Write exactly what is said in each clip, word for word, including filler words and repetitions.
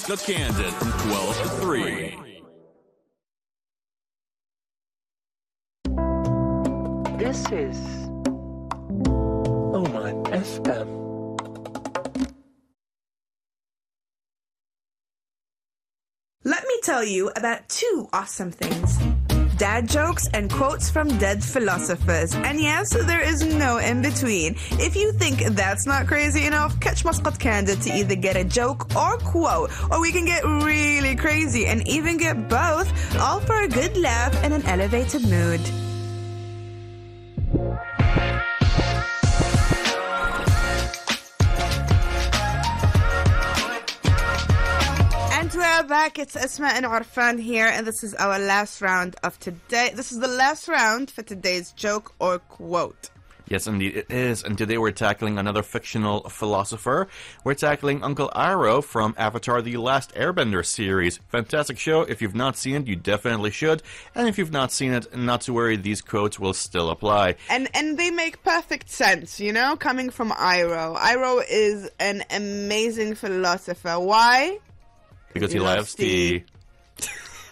The Candid from twelve to three. This is Oman F M. Let me tell you about two awesome things. Dad jokes and quotes from dead philosophers. And yes, there is no in between. If you think that's not crazy enough, catch Muscat Candid to either get a joke or quote. Or we can get really crazy and even get both, all for a good laugh and an elevated mood. We're back. It's Asma and Arfan here, and this is our last round of today. This is the last round for today's joke or quote. Yes, indeed it is. And today we're tackling another fictional philosopher. We're tackling Uncle Iroh from Avatar: The Last Airbender series. Fantastic show. If you've not seen it, you definitely should. And if you've not seen it, not to worry, these quotes will still apply. And and they make perfect sense, you know, coming from Iroh. Iroh is an amazing philosopher. Why? Because he, he loves tea. tea.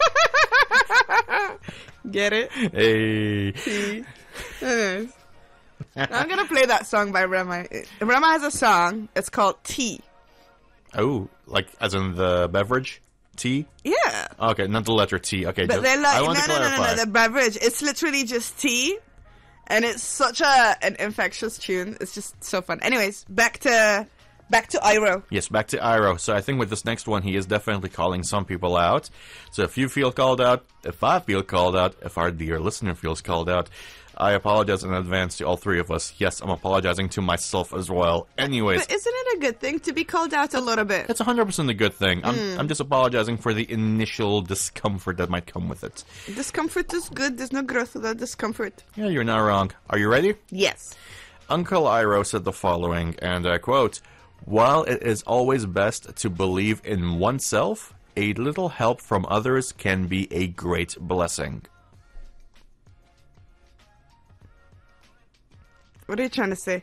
Get it? Hey. Tea. Anyways. I'm going to play that song by Rema. Rema has a song. It's called Tea. Oh, like as in the beverage? Tea? Yeah. Okay, not the letter T. Okay, but just, they're like, I want no, to no, clarify. no, no, no, the beverage. It's literally just tea. And it's such a an infectious tune. It's just so fun. Anyways, back to... Back to Iroh. Yes, back to Iroh. So I think with this next one, he is definitely calling some people out. So if you feel called out, if I feel called out, if our dear listener feels called out, I apologize in advance to all three of us. Yes, I'm apologizing to myself as well. Anyways. But isn't it a good thing to be called out a little bit? It's one hundred percent a good thing. I'm, Mm. I'm just apologizing for the initial discomfort that might come with it. Discomfort is good. There's no growth without discomfort. Yeah, you're not wrong. Are you ready? Yes. Uncle Iroh said the following, and I quote, "While it is always best to believe in oneself, a little help from others can be a great blessing." What are you trying to say?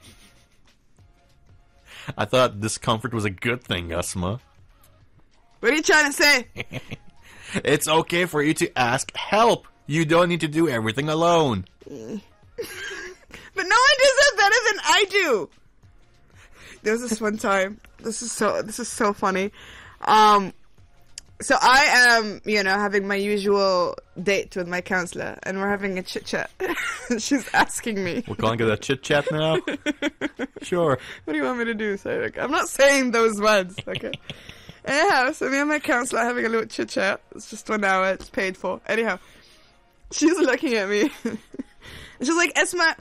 I thought discomfort was a good thing, Asma. What are you trying to say? It's okay for you to ask help. You don't need to do everything alone. But no one does it better than I do. There was this one time. This is so. This is so funny. Um, so I am, you know, having my usual date with my counselor, and we're having a chit chat. She's asking me. We're calling it a chit chat now. Sure. What do you want me to do? So like, I'm not saying those words. Okay. Anyhow, so me and my counselor are having a little chit chat. It's just one hour. It's paid for. Anyhow, she's looking at me. She's like, Esma,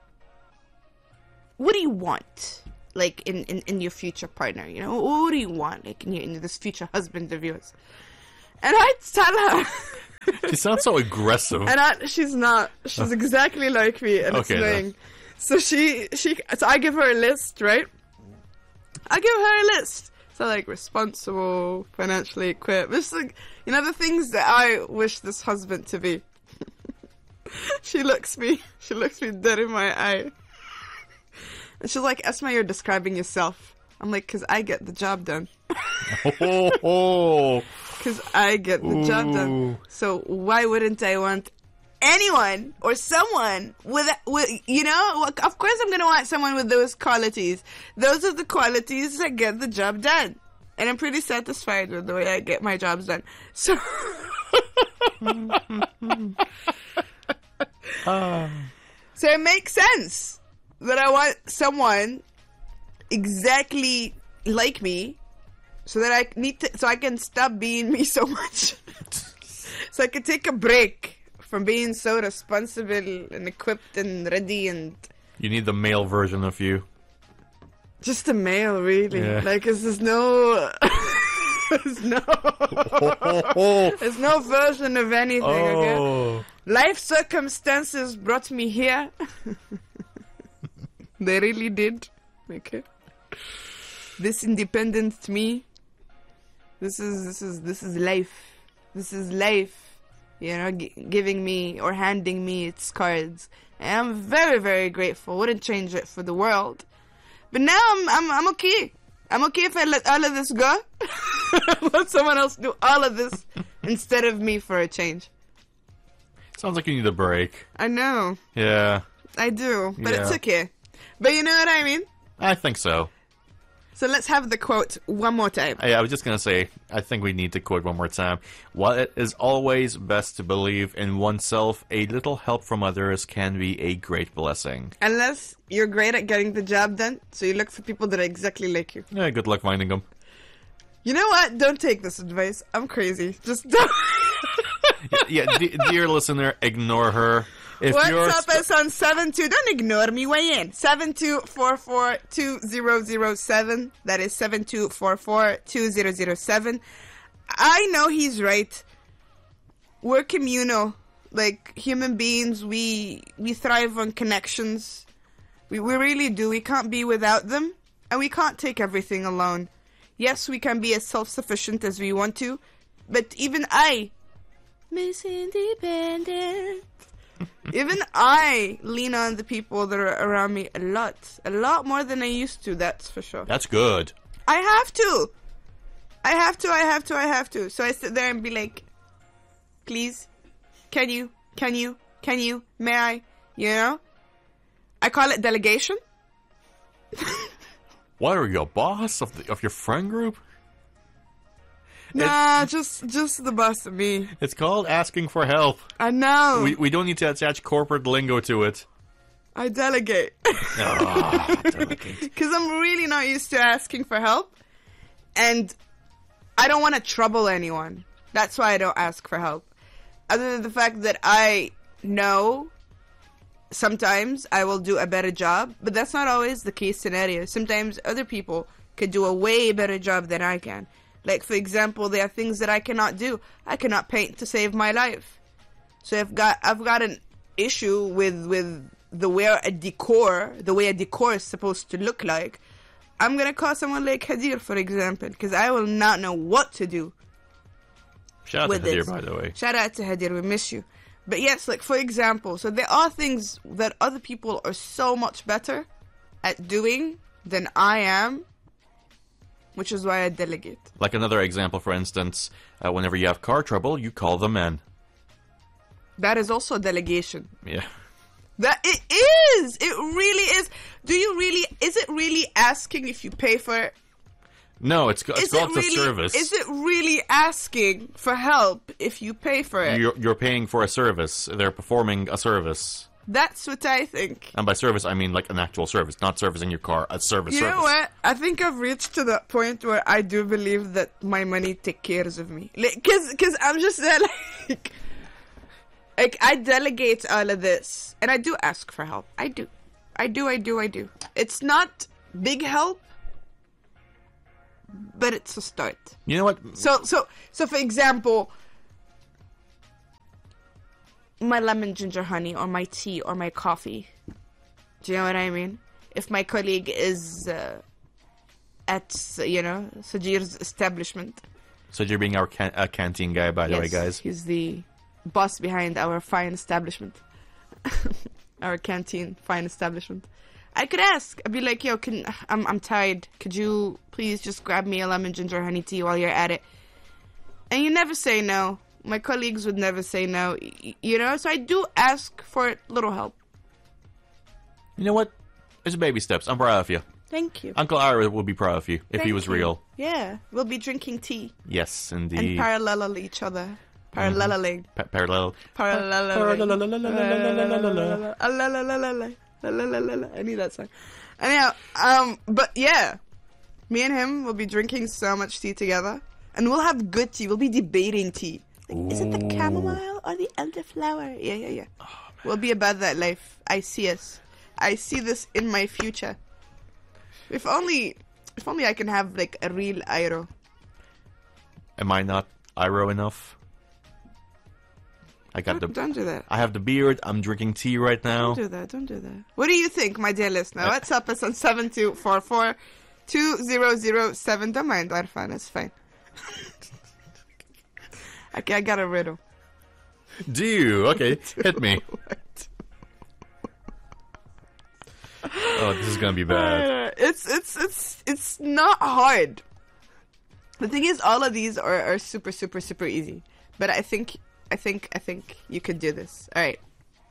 what do you want? Like, in, in, in your future partner, you know? What do you want, like, in, your, in this future husband of yours? And I tell her... She sounds so aggressive. And I, she's not. She's exactly like me, and it's Okay, annoying. So she, she... So I give her a list, right? I give her a list. So, like, responsible, financially equipped. Just, like, you know, the things that I wish this husband to be. She looks me... She looks me dead in my eye. And she's like, Esma, you're describing yourself. I'm like, because I get the job done. Oh, oh. Because I get the Ooh. job done. So why wouldn't I want anyone or someone with, with you know, of course I'm going to want someone with those qualities. Those are the qualities that get the job done. And I'm pretty satisfied with the way I get my jobs done. So... Ah. So it makes sense that I want someone exactly like me, so that I need to, so I can stop being me so much, so I can take a break from being so responsible and equipped and ready, and You need the male version of you. just a male, really. Yeah. Like, is there's no, there's no, there's no version of anything. Okay? Oh. Life circumstances brought me here. They really did. Okay. This independent me. This is this is this is life. This is life. You know, g- giving me or handing me its cards, and I'm very very grateful. Wouldn't change it for the world. But now I'm I'm I'm okay. I'm okay if I let all of this go. Let someone else do all of this instead of me for a change. Sounds like you need a break. I know. Yeah, I do. But Yeah. it's okay. But you know what I mean? I think so. So let's have the quote one more time. I, I was just gonna say, I think we need to quote one more time. While it is always best to believe in oneself, a little help from others can be a great blessing. Unless you're great at getting the job done, so you look for people that are exactly like you. Yeah, good luck finding them. You know what? Don't take this advice. I'm crazy. Just don't. Yeah, de- dear listener, ignore her. If What's you're up? It's on seven two. Don't ignore me. Weigh in. seven two four four two zero zero seven. That is seven two four four two zero zero seven. I know he's right. We're communal. Like human beings, we we thrive on connections. We we really do. We can't be without them, and we can't take everything alone. Yes, we can be as self-sufficient as we want to, but even I, Miss Independent, even I lean on the people that are around me a lot. A lot more than I used to, that's for sure. That's good. I have to. I have to, I have to, I have to. So I sit there and be like, please, can you, can you, can you, may I, you know? I call it delegation. What are you, a boss of the, of your friend group? Nah, just just the boss of me. It's called asking for help. I know. We we don't need to attach corporate lingo to it. I delegate. Ah, delegate. Because I'm really not used to asking for help. And I don't want to trouble anyone. That's why I don't ask for help. Other than the fact that I know sometimes I will do a better job, but that's not always the case scenario. Sometimes other people could do a way better job than I can. Like, for example, there are things that I cannot do. I cannot paint to save my life. So I've got I've got an issue with with the way a decor, the way a decor is supposed to look like. I'm gonna call someone like Hadir, for example, because I will not know what to do. Shout out with to Hadir, this. by the way. Shout out to Hadir, we miss you. But yes, like for example, so there are things that other people are so much better at doing than I am, which is why I delegate. Like another example, for instance, uh, whenever you have car trouble, you call the men. That is also delegation. Yeah. That it is. It really is. Do you really? Is it really asking if you pay for it? No, it's, it's Is called it the really, service. Is it really asking for help if you pay for it? You're, you're paying for a service. They're performing a service. That's what I think. And by service, I mean like an actual service, not servicing your car, a service You service. know what? I think I've reached to that point where I do believe that my money takes care of me. Like, cause, cause I'm just there like, like I delegate all of this, and I do ask for help. I do, I do, I do, I do. It's not big help, but it's a start. You know what? So, so, so for example, my lemon ginger honey or my tea or my coffee. Do you know what I mean? If my colleague is uh, at, you know, Sajir's establishment. So you're being our can- uh, canteen guy, by the way, Yes, guys. he's the boss behind our fine establishment. Our canteen, fine establishment. I could ask. I'd be like, yo, can I'm I'm tired. Could you please just grab me a lemon ginger honey tea while you're at it? And you never say no. My colleagues would never say no. y- You know, so I do ask for little help. You know what? It's baby steps. I'm proud of you. Thank you. Uncle Ira would be proud of you if he Thank was you. real. Yeah, we'll be drinking tea Yes, and indeed. parallel each other. Paralleling. Pa- parallel. Parallel. I need that song. Anyhow, um, but yeah, me and him will be drinking so much tea together, and we'll have good tea. We'll be debating tea. Like, is it the chamomile or the elderflower? Yeah, yeah, yeah. We'll be about that life. I see us. I see this in my future. If only, if only I can have like a real Iro. Am I not Iro enough? I got Don't, the. don't do that. I have the beard. I'm drinking tea right now. Don't do that. Don't do that. What do you think, my dear listener? What's up? It's on seven two four four two zero zero seven. Don't mind Arfan. It's fine. Okay, I got a riddle. Do you? Okay, hit me. Oh, this is gonna be bad. Uh, it's it's it's it's not hard. The thing is, all of these are, are super, super, super easy. But I think, I think, I think you could do this. All right.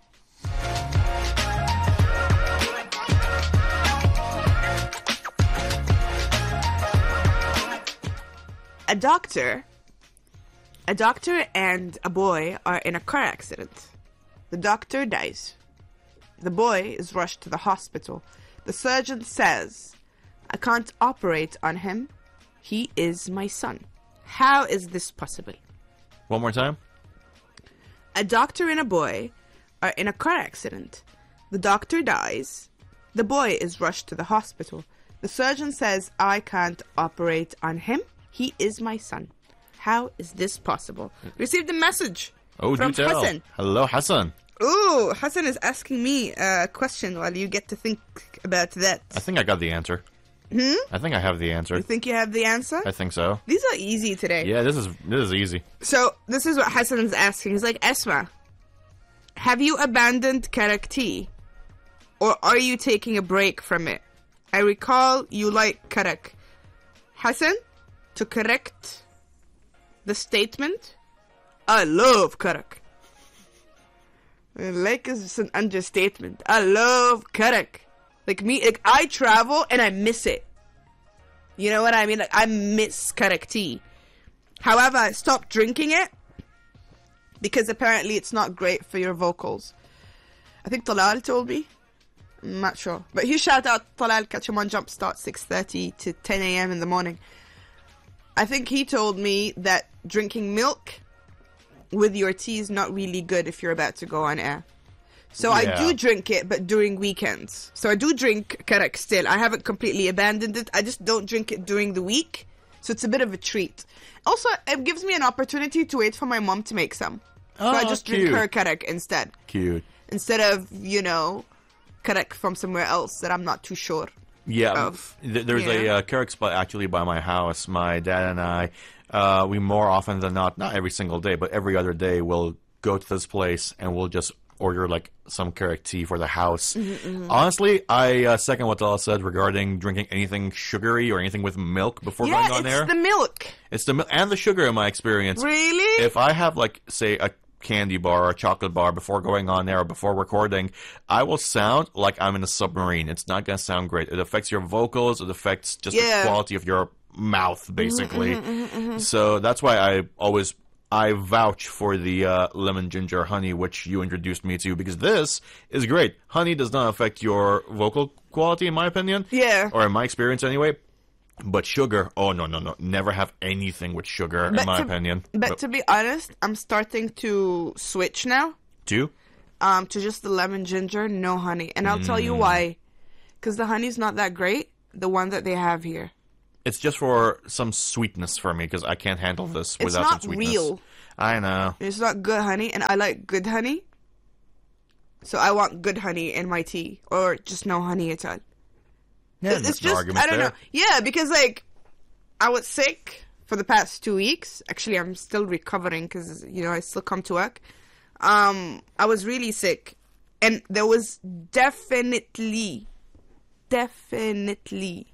A doctor, a doctor and a boy are in a car accident. The doctor dies. The boy is rushed to the hospital. The surgeon says, I can't operate on him. He is my son. How is this possible? One more time. A doctor and a boy are in a car accident. The doctor dies. The boy is rushed to the hospital. The surgeon says, I can't operate on him. He is my son. How is this possible? Received a message Oh, from do tell. Hassan. Hello, Hassan. Ooh, Hassan is asking me a question while you get to think about that. I think I got the answer. Hmm? I think I have the answer. You think you have the answer? I think so. These are easy today. Yeah, this is this is easy. So, this is what Hassan is asking. He's like, Esma, have you abandoned Karak tea? Or are you taking a break from it? I recall you like Karak. Hassan, to correct the statement, I love Karak. Like is an understatement. I love Karak. Like me, like I travel and I miss it. You know what I mean? Like I miss Karak tea. However, I stopped drinking it because apparently it's not great for your vocals. I think Talal told me. I'm not sure. But huge shout out Talal, catch him on Jumpstart six thirty to ten a.m. in the morning. I think he told me that drinking milk with your tea is not really good if you're about to go on air. So I Yeah. do drink it, but during weekends. So I do drink Karak still. I haven't completely abandoned it. I just don't drink it during the week. So it's a bit of a treat. Also, it gives me an opportunity to wait for my mom to make some. So I Oh, just cute. drink her Karak instead. Cute. Instead of, you know, Karak from somewhere else that I'm not too sure. Yeah, Of, th- there's yeah. a uh, Carrick spot actually by my house. My dad and I, uh, we more often than not, not every single day, but every other day, we'll go to this place and we'll just order like some Carrick tea for the house. Mm-hmm, Honestly, I uh, second what Dala said regarding drinking anything sugary or anything with milk before Yeah, going on it's air. the milk. It's the milk and the sugar in my experience. Really? If I have like say a candy bar or a chocolate bar before going on air or before recording, I will sound like I'm in a submarine. It's not going to sound great. It affects your vocals. It affects just Yeah. the quality of your mouth, basically. So that's why I always I vouch for the uh, lemon ginger honey, which you introduced me to, because this is great. Honey does not affect your vocal quality, in my opinion. Yeah. Or in my experience, anyway. But sugar, oh no, no, no. Never have anything with sugar, But in my to- opinion. But to be honest, I'm starting to switch now Two? um, to just the lemon ginger, no honey. And I'll tell you Mm. why. Because the honey's not that great, the one that they have here. It's just for some sweetness for me, because I can't handle this It's without not some sweetness. real. I know. It's not good honey, and I like good honey. So I want good honey in my tea, or just no honey at all. Yeah, It- it's no just, argument I don't there. know. Yeah, because, like, I was sick for the past two weeks. Actually, I'm still recovering because, you know, I still come to work. Um, I was really sick. And there was definitely, definitely,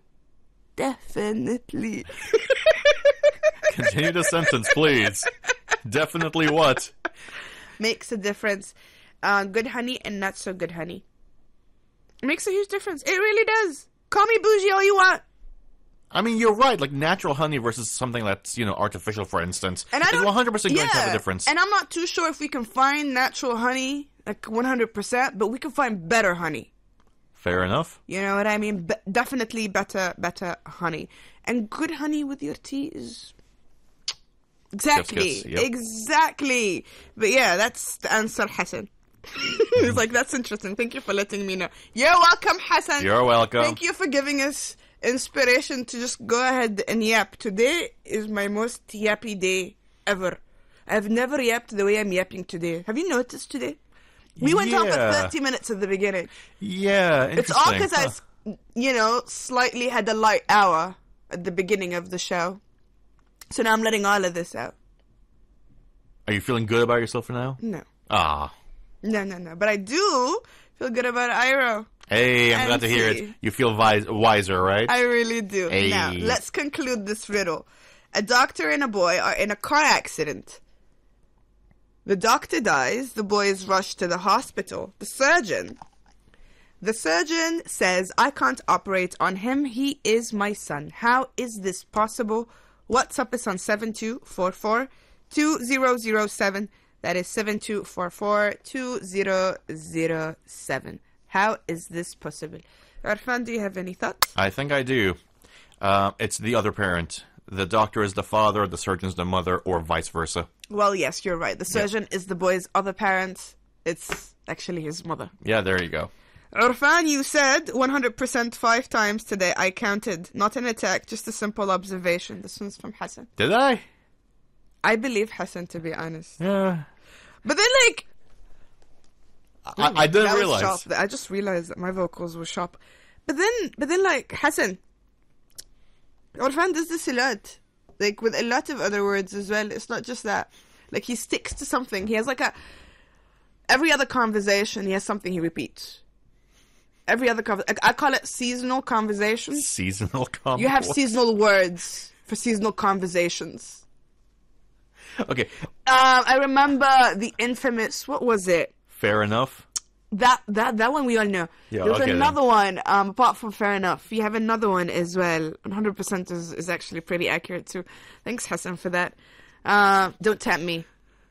definitely. Continue the sentence, please. Definitely what? Makes a difference. Uh, good honey and not so good honey. It makes a huge difference. It really does. Call me bougie all you want. I mean, you're right. Like, natural honey versus something that's, you know, artificial, for instance. And I is don't, one hundred percent going to have yeah, a difference. And I'm not too sure if we can find natural honey, like one hundred percent, but we can find better honey. Fair enough. You know what I mean? Be- definitely better, better honey. And good honey with your tea is... Exactly. Kiss, kiss, yep. Exactly. But yeah, that's the answer, Hassan. He's like, that's interesting. Thank you for letting me know. You're welcome, Hassan. You're welcome. Thank you for giving us inspiration to just go ahead and yap. Today is my most yappy day ever. I've never yapped the way I'm yapping today. Have you noticed today? We went on for Yeah. thirty minutes at the beginning. Yeah, It's interesting. all because I, Huh. s- you know, slightly had a light hour at the beginning of the show. So now I'm letting all of this out. Are you feeling good about yourself for now? No. Ah. No, no, no. But I do feel good about Iro. Hey, I'm And glad to hear see. it. You feel wise, wiser, right? I really do. Hey. Now, let's conclude this riddle. A doctor and a boy are in a car accident. The doctor dies. The boy is rushed to the hospital. The surgeon. The surgeon says, I can't operate on him. He is my son. How is this possible? WhatsApp is on seven two four four two zero zero seven. That is seven two four four two zero zero seven. How is this possible? Arfan, do you have any thoughts? I think I do. Uh, it's the other parent. The doctor is the father, the surgeon's the mother, or vice versa. Well, yes, you're right. The surgeon is the boy's other parent. It's actually his mother. Yeah, there you go. Arfan, you said one hundred percent five times today. I counted. Not an attack, just a simple observation. This one's from Hassan. Did I? I believe Hassan, to be honest. Yeah. But then, like... I, I didn't that was realize. sharp. I just realized that my vocals were sharp. But then, but then, like, Hassan, Arfan does this a lot. Like, with a lot of other words as well. It's not just that. Like, he sticks to something. He has, like, a... Every other conversation, he has something he repeats. Every other conversation. I call it seasonal conversations. Seasonal combo. You have seasonal words for seasonal conversations. Okay, Um, I remember the infamous, what was it? fair enough. That that that one we all know. Yeah, There's okay, another one, um, apart from Fair Enough. You have another one as well. one hundred percent is, is actually pretty accurate too. Thanks, Hassan, for that. Uh, Don't Tempt Me.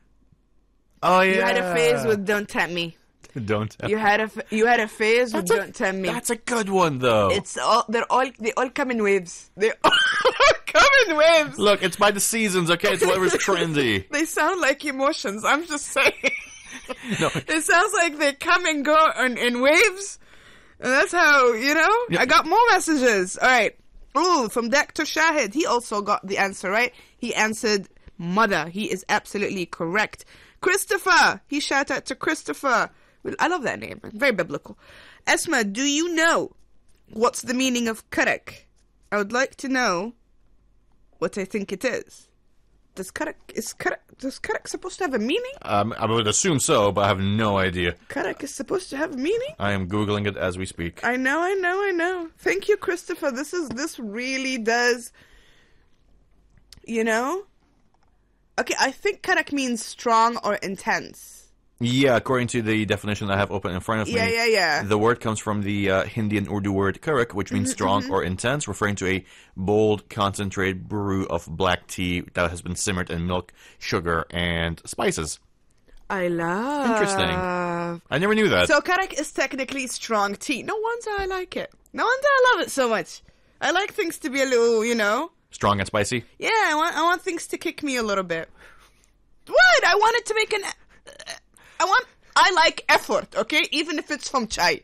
Oh yeah. You had a phase with Don't Tempt Me. Don't. You had a f- you had a phase with That's a- Don't Tempt Me. That's a good one though. It's all they're all they all come in waves. They all come in waves. Look, it's by the seasons. Okay, it's whatever's trendy. They sound like emotions. I'm just saying. No. It sounds like they come and go in, in waves. And that's how, you know? Yeah. I got more messages. All right. Ooh, from Doctor Shahid. He also got the answer, right? He answered mother. He is absolutely correct. Christopher. He shout out to Christopher. Well, I love that name. Very biblical. Esma, do you know what's the meaning of karak? I would like to know what I think it is. Does karak, is karak, does karak supposed to have a meaning? Um, I would assume so, but I have no idea. Karak is supposed to have a meaning? I am googling it as we speak. I know, I know, I know. Thank you, Christopher. This is this really does, you know? Okay, I think karak means strong or intense. Yeah, according to the definition I have open in front of Yeah, me. yeah, yeah. The word comes from the uh, Hindi and Urdu word karak, which means strong or intense, referring to a bold, concentrated brew of black tea that has been simmered in milk, sugar, and spices. I love. Interesting. I never knew that. So karak is technically strong tea. No wonder I like it. No wonder I love it so much. I like things to be a little, you know. Strong and spicy? Yeah, I want I want things to kick me a little bit. What? I want it to make an. I want. I like effort. Okay, even if it's from chai.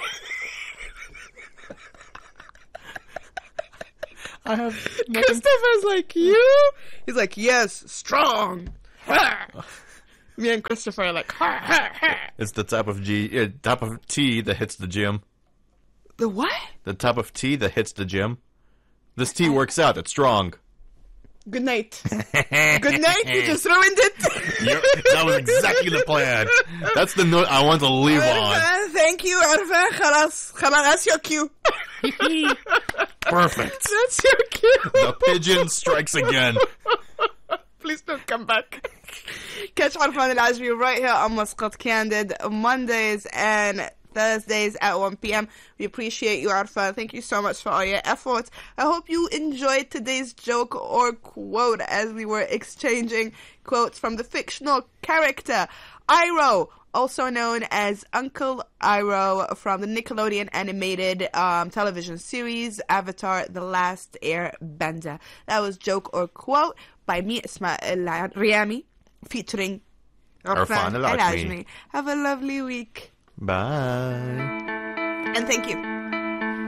I have Christopher's like you. He's like yes, strong. Me and Christopher are like. Ha, ha, ha. It's the type of G, uh, type of tea that hits the gym. The what? The type of tea that hits the gym. This tea works out. It's strong. Good night. Good night. You just ruined it. You're- that was exactly the plan. That's the note I want to leave on. Arfan, thank you, Arfan. خلاص, خلاص, that's your cue. Perfect. That's your cue. The pigeon strikes again. Please don't come back. Catch Arfan Al-Ajmi right here on Muscat Candid Mondays and Thursdays at one p.m. We appreciate you, Arfan. Thank you so much for all your efforts. I hope you enjoyed today's joke or quote as we were exchanging quotes from the fictional character Iroh, also known as Uncle Iroh from the Nickelodeon animated um, television series Avatar: The Last Airbender. That was joke or quote by me, Isma Riyami, featuring Arfan Al-Ajmi. Have a lovely week. Bye. And thank you.